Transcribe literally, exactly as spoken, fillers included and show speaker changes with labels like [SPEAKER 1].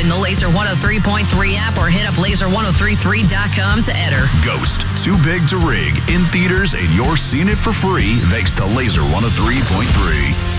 [SPEAKER 1] Open the Laser one oh three point three app or hit up laser ten thirty-three dot com to enter.
[SPEAKER 2] Ghost, Too Big to Rig, in theaters, and you're seeing it for free thanks to Laser one oh three point three.